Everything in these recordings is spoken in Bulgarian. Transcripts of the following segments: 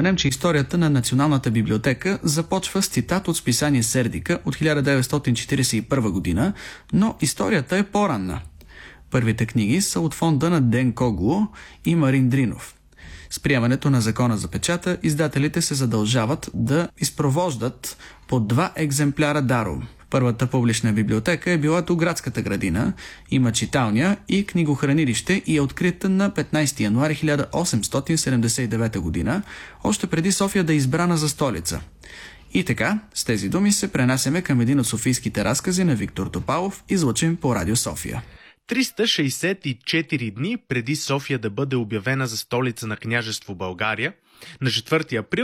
споменем, че историята на Националната библиотека започва с цитат от списание Сердика от 1941 година, но историята е по-ранна. Първите книги са от фонда на Ден Когло и Марин Дринов. С приемането на закона за печата, издателите се задължават да изпровождат по 2 екземпляра даром. Първата публична библиотека е била до градската градина, има читалня и книгохранилище и е открита на 15 януари 1879 година, още преди София да е избрана за столица. И така, с тези думи се пренасяме към един от софийските разкази на Виктор Топалов, излъчен по Радио София. 364 дни преди София да бъде обявена за столица на княжество България, на 4 април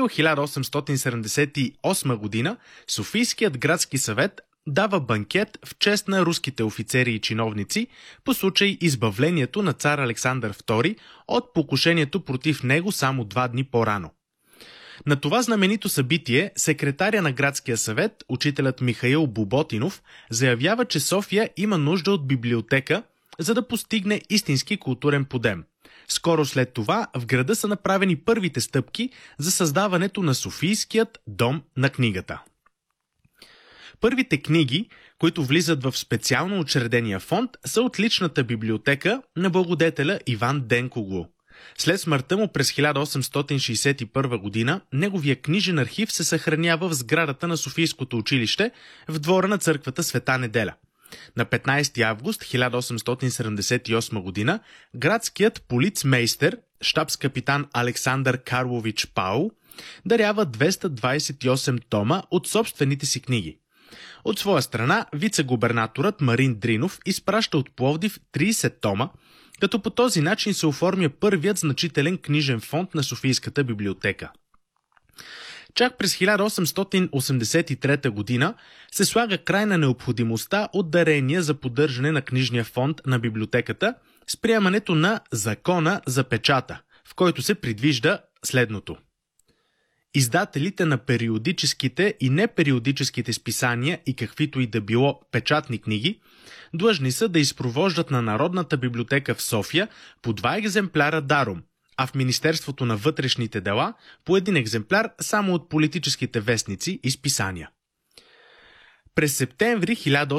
1878 година Софийският градски съвет дава банкет в чест на руските офицери и чиновници по случай избавлението на цар Александър II от покушението против него само 2 дни по-рано. На това знаменито събитие секретаря на градския съвет, учителят Михаил Боботинов, заявява, че София има нужда от библиотека, за да постигне истински културен подем. Скоро след това в града са направени първите стъпки за създаването на Софийският дом на книгата. Първите книги, които влизат в специално учредения фонд, са от личната библиотека на благодетеля Иван Денкоглу. След смъртта му през 1861 година, неговия книжен архив се съхранява в сградата на Софийското училище в двора на църквата Света Неделя. На 15 август 1878 година градският полицмейстер, щабс-капитан Александър Карлович Паул, дарява 228 тома от собствените си книги. От своя страна, вице-губернаторът Марин Дринов изпраща от Пловдив 30 тома, като по този начин се оформя първият значителен книжен фонд на Софийската библиотека. Чак през 1883 година се слага край на необходимостта от дарения за поддържане на книжния фонд на библиотеката с приемането на Закона за печата, в който се предвижда следното. Издателите на периодическите и непериодическите списания и каквито и да било печатни книги длъжни са да изпровождат на Народната библиотека в София по 2 екземпляра даром, а в Министерството на вътрешните дела по 1 екземпляр само от политическите вестници и списания. През септември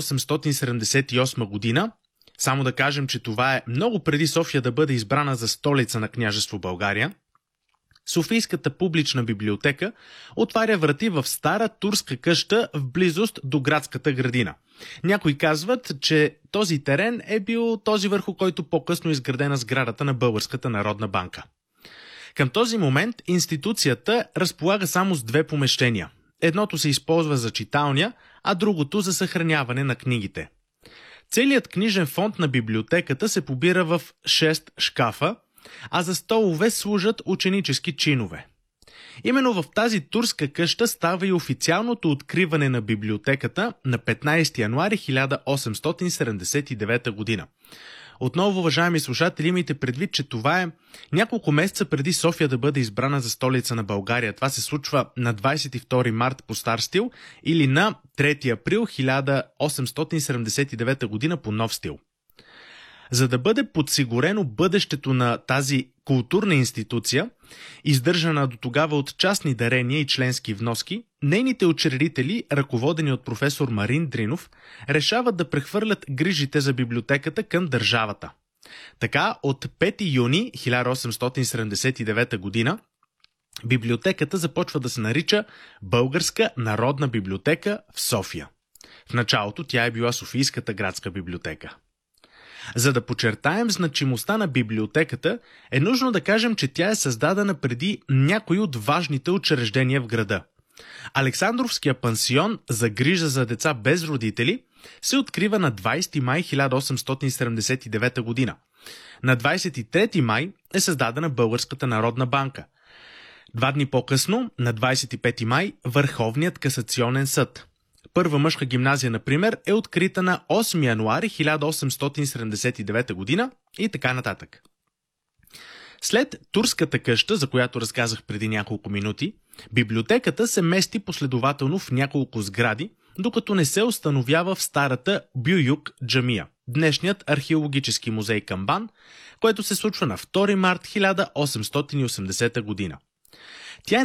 1878 година, само да кажем, че това е много преди София да бъде избрана за столица на княжество България, Софийската публична библиотека отваря врати в стара турска къща в близост до градската градина. Някои казват, че този терен е бил този, върху който по-късно е изградена сградата на Българската народна банка. Към този момент институцията разполага само с 2 помещения. Едното се използва за читалня, а другото за съхраняване на книгите. Целият книжен фонд на библиотеката се побира в 6 шкафа, а за столове служат ученически чинове. Именно в тази турска къща става и официалното откриване на библиотеката на 15 януари 1879 година. Отново, уважаеми слушатели, имайте предвид, че това е няколко месеца преди София да бъде избрана за столица на България. Това се случва на 22 март по стар стил или на 3 април 1879 година по нов стил. За да бъде подсигурено бъдещето на тази културна институция, издържана до тогава от частни дарения и членски вноски, нейните учредители, ръководени от професор Марин Дринов, решават да прехвърлят грижите за библиотеката към държавата. Така, от 5 юни 1879 година, библиотеката започва да се нарича Българска народна библиотека в София. В началото тя е била Софийската градска библиотека. За да подчертаем значимостта на библиотеката, е нужно да кажем, че тя е създадена преди някои от важните учреждения в града. Александровския пансион за грижа за деца без родители се открива на 20 май 1879 година. На 23 май е създадена Българската народна банка. 2 дни по-късно, на 25 май, Върховният касационен съд. Първа мъжка гимназия, например, е открита на 8 януари 1879 година и така нататък. След турската къща, за която разказах преди няколко минути, библиотеката се мести последователно в няколко сгради, докато не се установява в старата Бююк джамия, днешният археологически музей Камбан, което се случва на 2 март 1880 година. Тя е